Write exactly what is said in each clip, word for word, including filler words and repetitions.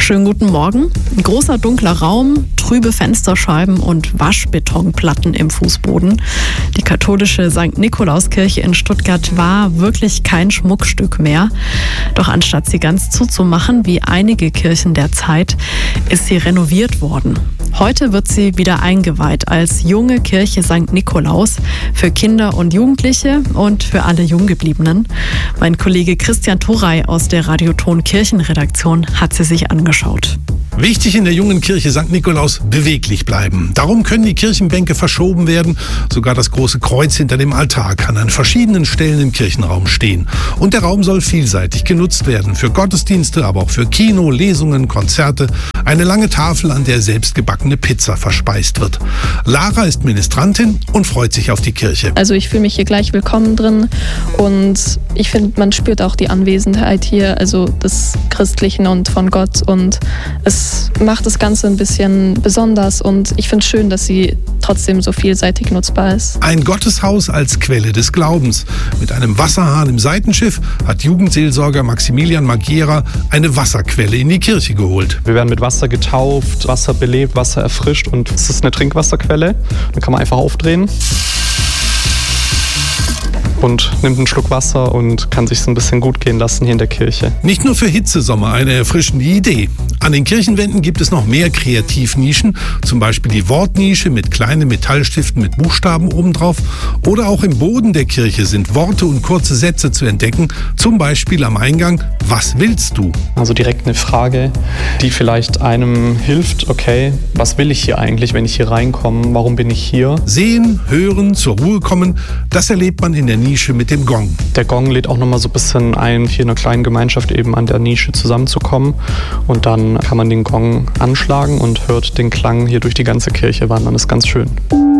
Schönen guten Morgen. Ein großer dunkler Raum, trübe Fensterscheiben und Waschbetonplatten im Fußboden. Die katholische Sankt Nikolauskirche in Stuttgart war wirklich kein Schmuckstück mehr. Doch anstatt sie ganz zuzumachen, wie einige Kirchen der Zeit, ist sie renoviert worden. Heute wird sie wieder eingeweiht als junge Kirche Sankt Nikolaus für Kinder und Jugendliche und für alle Junggebliebenen. Mein Kollege Christian Thorey aus der Radioton Kirchenredaktion hat sie sich angeschaut. Wichtig in der jungen Kirche Sankt Nikolaus: beweglich bleiben. Darum können die Kirchenbänke verschoben werden. Sogar das große Kreuz hinter dem Altar kann an verschiedenen Stellen im Kirchenraum stehen. Und der Raum soll vielseitig genutzt werden. Für Gottesdienste, aber auch für Kino, Lesungen, Konzerte. Eine lange Tafel, an der selbstgebackene Pizza verspeist wird. Lara ist Ministrantin und freut sich auf die Kirche. Also ich fühle mich hier gleich willkommen drin und ich finde, man spürt auch die Anwesenheit hier, also des Christlichen und von Gott, und es macht das Ganze ein bisschen besonders und ich finde es schön, dass sie trotzdem so vielseitig nutzbar ist. Ein Gotteshaus als Quelle des Glaubens. Mit einem Wasserhahn im Seitenschiff hat Jugendseelsorger Maximilian Magiera eine Wasserquelle in die Kirche geholt. Wir werden mit Wasser getauft, Wasser belebt, Wasser erfrischt, und es ist eine Trinkwasserquelle. Da kann man einfach aufdrehen und nimmt einen Schluck Wasser und kann sich so ein bisschen gut gehen lassen hier in der Kirche. Nicht nur für Hitzesommer eine erfrischende Idee. An den Kirchenwänden gibt es noch mehr Kreativnischen, zum Beispiel die Wortnische mit kleinen Metallstiften mit Buchstaben obendrauf. Oder auch im Boden der Kirche sind Worte und kurze Sätze zu entdecken, zum Beispiel am Eingang: Was willst du? Also direkt eine Frage, die vielleicht einem hilft: Okay, was will ich hier eigentlich, wenn ich hier reinkomme? Warum bin ich hier? Sehen, hören, zur Ruhe kommen, das erlebt man in der Nische mit dem Gong. Der Gong lädt auch nochmal so ein bisschen ein, hier in einer kleinen Gemeinschaft eben an der Nische zusammenzukommen. Und dann kann man den Gong anschlagen und hört den Klang hier durch die ganze Kirche wandern. Das ist ganz schön.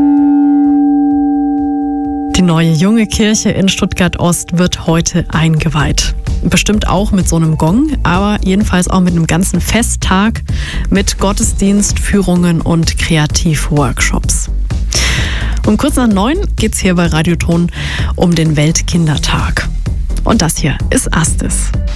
Die neue junge Kirche in Stuttgart-Ost wird heute eingeweiht. Bestimmt auch mit so einem Gong, aber jedenfalls auch mit einem ganzen Festtag mit Gottesdienst, Führungen und Kreativworkshops. Um kurz nach neun geht es hier bei Radioton um den Weltkindertag. Und das hier ist Astes.